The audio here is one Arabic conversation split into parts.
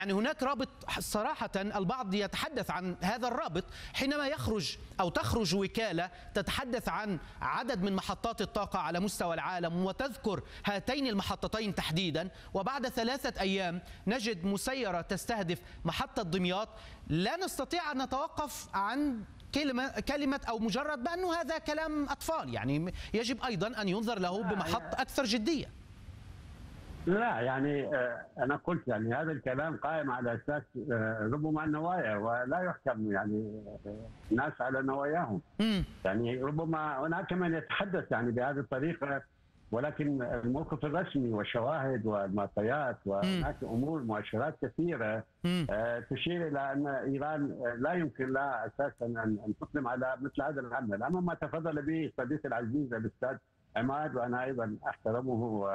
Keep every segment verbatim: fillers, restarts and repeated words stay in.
يعني هناك رابط صراحة البعض يتحدث عن هذا الرابط حينما يخرج أو تخرج وكالة تتحدث عن عدد من محطات الطاقة على مستوى العالم وتذكر هاتين المحطتين تحديدا، وبعد ثلاثة أيام نجد مسيرة تستهدف محطة دمياط. لا نستطيع أن نتوقف عن كلمة كلمة أو مجرد بأنه هذا كلام أطفال، يعني يجب أيضا أن ينظر له بمحط أكثر جدية. لا يعني أنا قلت يعني هذا الكلام قائم على أساس ربما النوايا، ولا يحكم يعني الناس على نواياهم. م. يعني ربما هناك من يتحدث يعني بهذه الطريقة، ولكن الموقف الرسمي والشواهد والمعطيات وهناك أمور مؤشرات كثيرة م. تشير إلى أن إيران لا يمكن لها أساسا أن تقدم على مثل هذا العمل. أما ما تفضل به صديقي العزيز الأستاذ عماد، وانا ايضا احترمه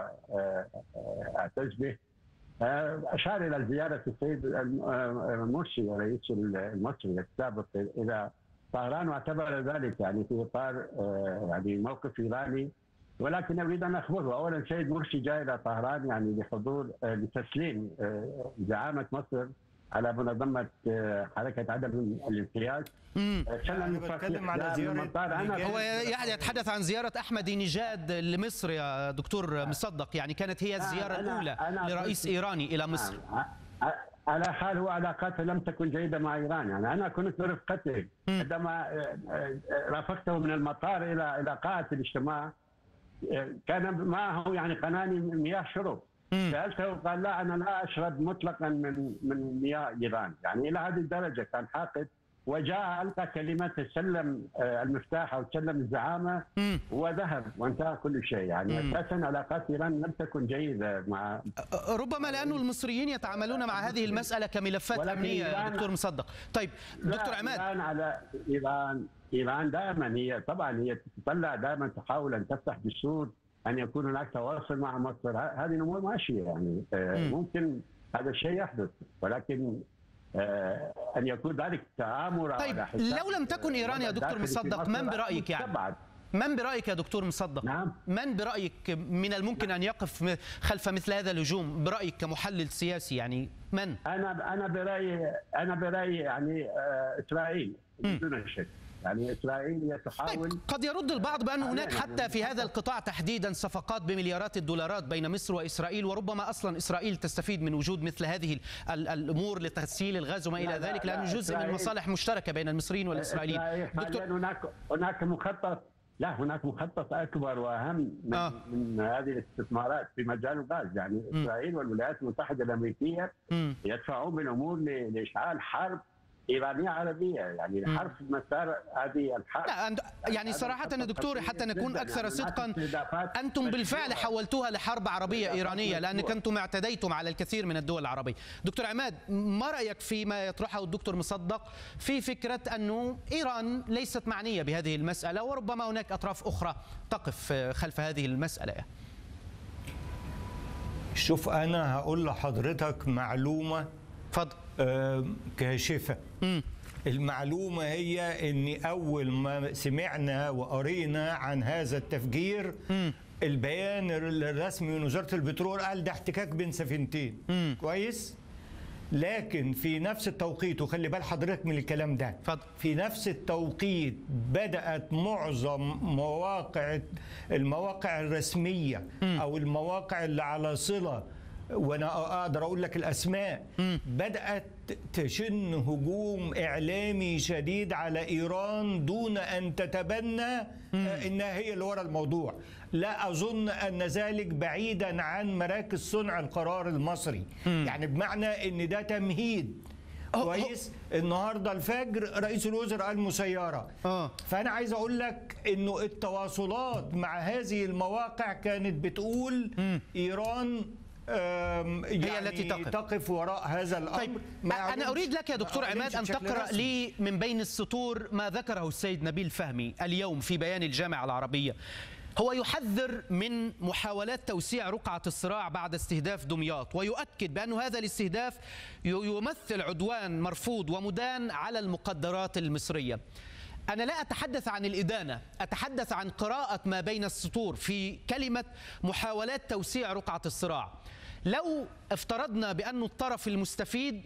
واعتز به، اشار الى زياره السيد المرسي الرئيس المصري السابق الى طهران، واعتبر ذلك يعني في اطار يعني موقف ايراني. ولكن اريد ان اخبره اولا السيد مرسي جاء الى طهران يعني بحضور لتسليم زعامه مصر على منظمه حركه عدم الانقياد. أنا بتكلم على زيارة هو يتحدث عن زيارة أحمدي نجاد لمصر يا دكتور مصدق، يعني كانت هي الزيارة أنا الأولى أنا لرئيس إيراني إلى مصر. على حال هو علاقاته لم تكن جيدة مع إيران، يعني أنا كنت برفقته عندما رافقته من المطار إلى إلى قاعة الاجتماع، كان معه يعني قناني مياه شرب. سألته قال لا أنا لا أشرب مطلقا من من مياه إيران، يعني إلى هذه الدرجة كان حاقد. وجاء ألقى كلمة سلم المفتاح أو سلم الزعامة وذهب وانتهى كل شيء. يعني أساسا علاقات إيران لم تكن جيدة مع ربما لأنه المصريين يتعاملون مع هذه المسألة كملفات أمنية دكتور مصدق. طيب دكتور عماد، إيران على إيران إيران دائما هي طبعا هي تتطلع دائما تحاول أن تفتح جسور أن يكون هناك تواصل مع مصر. هذه الأمور ماشية يعني ممكن هذا الشيء يحدث، ولكن أن يكون ذلك تآمر. طيب لو لم تكن إيران يا دكتور مصدق، من برأيك يعني من برأيك يا دكتور مصدق نعم. من برأيك من الممكن أن يقف خلف مثل هذا الهجوم برأيك كمحلل سياسي؟ يعني من؟ أنا أنا برأيي أنا برأيي يعني إسرائيل بدون شك. يعني إسرائيل هي تحاول. طيب قد يرد البعض بأن هناك حتى في هذا القطاع تحديدا صفقات بمليارات الدولارات بين مصر وإسرائيل، وربما أصلا إسرائيل تستفيد من وجود مثل هذه الأمور لتسهيل الغاز وما إلى ذلك، لأنه جزء من مصالح مشتركة بين المصريين والإسرائيليين. دكتور هناك هناك مخطط لا هناك مخطط أكبر وأهم من, آه. من هذه الاستثمارات في مجال الغاز. يعني م. إسرائيل والولايات المتحدة الأمريكية م. يدفعون بالأمور لإشعال حرب إيرانية عربية، يعني حرف مسار هذه الحرب. لا يعني صراحة يا دكتور حتى نكون أكثر صدقا، أنتم بالفعل حولتوها لحرب عربية إيرانية لأنكم أنتم اعتديتم على الكثير من الدول العربية. دكتور عماد، ما رأيك فيما يطرحه الدكتور مصدق في فكرة أنه إيران ليست معنية بهذه المسألة وربما هناك أطراف أخرى تقف خلف هذه المسألة؟ شوف أنا هقول لحضرتك معلومة اتفضل. آه كاشفة. م. المعلومة هي أن أول ما سمعنا وقرينا عن هذا التفجير م. البيان الرسمي من وزارة البترول قال ده احتكاك بين سفينتين. م. كويس؟ لكن في نفس التوقيت، وخلي بال حضرتك من الكلام ده، فضل. في نفس التوقيت بدأت معظم مواقع المواقع الرسمية م. أو المواقع اللي على صلة، وانا اقدر اقول لك الاسماء، م. بدات تشن هجوم اعلامي شديد على ايران دون ان تتبنى م. انها هي اللي ورا الموضوع. لا اظن ان ذلك بعيدا عن مراكز صنع القرار المصري. م. يعني بمعنى ان ده تمهيد. كويس. النهارده الفجر رئيس الوزراء قال مسيره. أوه. فانا عايز اقول لك انه التواصلات مع هذه المواقع كانت بتقول م. ايران يعني هي التي تقف. تقف وراء هذا الأمر. طيب أنا أريد لك يا دكتور عماد أن تقرأ لي من بين السطور ما ذكره السيد نبيل فهمي اليوم في بيان الجامعة العربية. هو يحذر من محاولات توسيع رقعة الصراع بعد استهداف دمياط، ويؤكد بأن هذا الاستهداف يمثل عدوان مرفوض ومدان على المقدرات المصرية. أنا لا أتحدث عن الإدانة، أتحدث عن قراءة ما بين السطور في كلمة محاولات توسيع رقعة الصراع. لو افترضنا بأن الطرف المستفيد